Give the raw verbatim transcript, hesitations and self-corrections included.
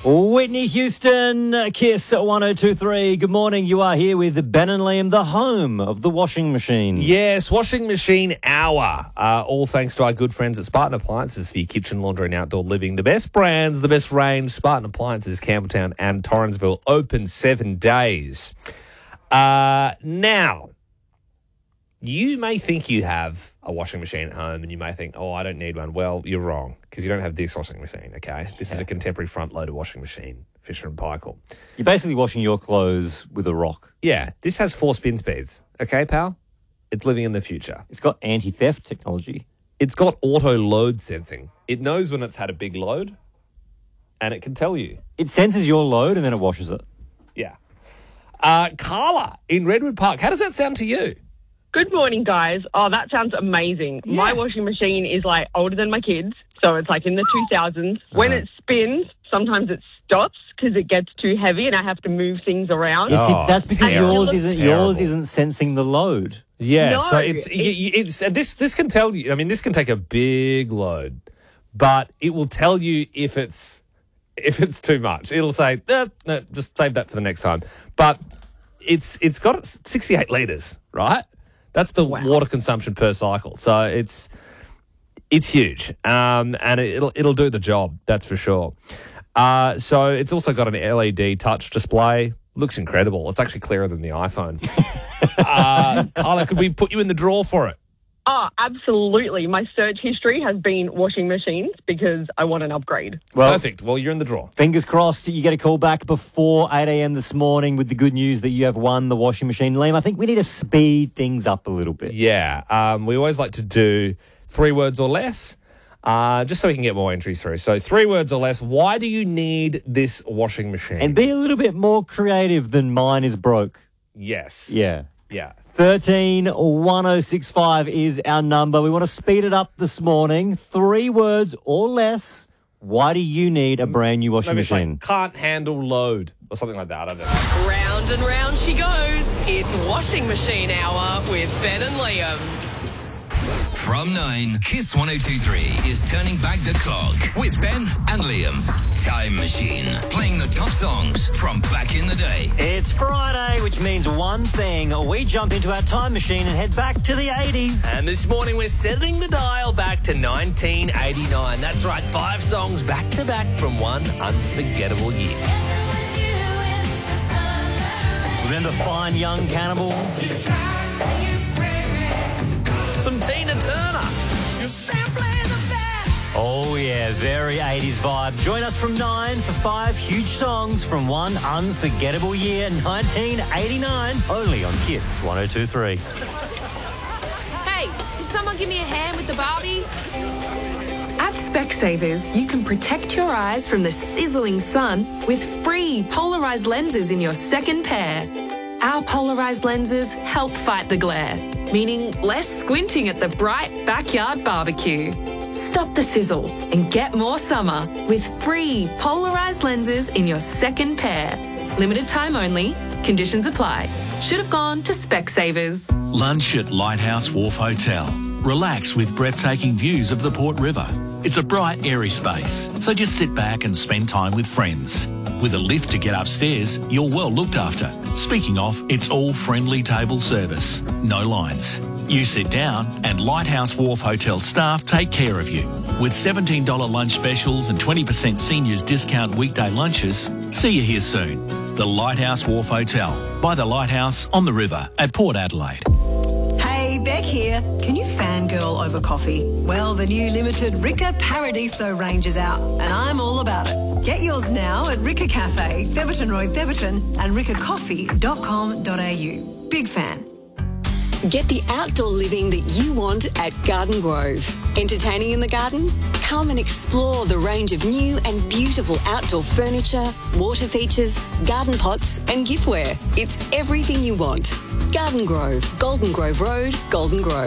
Whitney Houston, Kiss one oh two three. Good morning. You are here with Ben and Liam, the home of the washing machine. Yes, washing machine hour. Uh, all thanks to our good friends at Spartan Appliances for your kitchen, laundry and outdoor living. The best brands, the best range. Spartan Appliances, Campbelltown and Torrensville, open seven days. Uh, now, you may think you have a washing machine at home and you may think, oh, I don't need one. Well, you're wrong because you don't have this washing machine, okay? This yeah. is a contemporary front-loader washing machine, Fisher and Paykel. You're basically washing your clothes with a rock. Yeah, this has four spin speeds, okay, pal? It's living in the future. It's got anti-theft technology. It's got auto-load sensing. It knows when it's had a big load and it can tell you. It senses your load and then it washes it. Yeah. Uh, Carla in Redwood Park, how does that sound to you? Good morning, guys. Oh, that sounds amazing. Yeah. My washing machine is, like, older than my kids, so it's, like, in the two thousands. Uh-huh. When it spins, sometimes it stops because it gets too heavy and I have to move things around. Yes, Oh, that's because terrible. yours isn't Terrible. yours isn't sensing the load. Yeah, No, so it's it- it's and this this can tell you. I mean, this can take a big load, but it will tell you if it's if it's too much. It'll say, eh, no, just save that for the next time. But it's it's got sixty-eight litres, right? That's the Wow. water consumption per cycle. So it's it's huge, um, and it, it'll it'll do the job. That's for sure. Uh, so it's also got an L E D touch display. Looks incredible. It's actually clearer than the iPhone. uh, Carla, could we put you in the draw for it? Oh, absolutely. My search history has been washing machines because I want an upgrade. Well, Perfect. Well, you're in the draw. fingers crossed you get a call back before eight a.m. this morning with the good news that you have won the washing machine. Liam, I think we need to speed things up a little bit. Yeah. Um, we always like to do three words or less, uh, just so we can get more entries through. So three words or less. Why do you need this washing machine? And be a little bit more creative than mine is broke. yes. Yeah. Yeah. thirteen one oh six five is our number. We want to speed it up this morning. Three words or less. Why do you need a brand new washing Maybe it's machine? like can't handle load or something like that. I don't know. Round and round she goes. It's washing machine hour with Ben and Liam. From nine, Kiss one oh two three is turning back the clock with Ben and Liam's Time Machine, playing the top songs from back in the day. It's Friday, which means one thing. We jump into our time machine and head back to the eighties. And this morning we're setting the dial back to nineteen eighty-nine. That's right, five songs back to back from one unforgettable year. Remember Fine Young Cannibals? Some Tina Turner. Oh, yeah, very eighties vibe. Join us from nine for five huge songs from one unforgettable year, nineteen eighty-nine, only on Kiss one oh two three. Hey, can someone give me a hand with the Barbie? At Specsavers, you can protect your eyes from the sizzling sun with free polarized lenses in your second pair. Our polarized lenses help fight the glare, meaning less squinting at the bright backyard barbecue. Stop the sizzle and get more summer with free polarized lenses in your second pair. Limited time only. Conditions apply. Should have gone to Specsavers. Lunch at Lighthouse Wharf Hotel. Relax with breathtaking views of the Port River. It's a bright, airy space, so just sit back and spend time with friends. With a lift to get upstairs, you're well looked after. Speaking of, it's all friendly table service. No lines. You sit down and Lighthouse Wharf Hotel staff take care of you. With seventeen dollars lunch specials and twenty percent seniors discount weekday lunches, see you here soon. The Lighthouse Wharf Hotel, by the Lighthouse on the river at Port Adelaide. Hey, Beck here. Can you fangirl over coffee? Well, the new limited Ricca Paradiso range is out, and I'm all about it. Get yours now at Ricca Cafe, Theberton Road, Theberton, and ricca coffee dot com dot a u. Big fan. Get the outdoor living that you want at Garden Grove. Entertaining in the garden? Come and explore the range of new and beautiful outdoor furniture, water features, garden pots and giftware. It's everything you want. Garden Grove, Golden Grove Road, Golden Grove.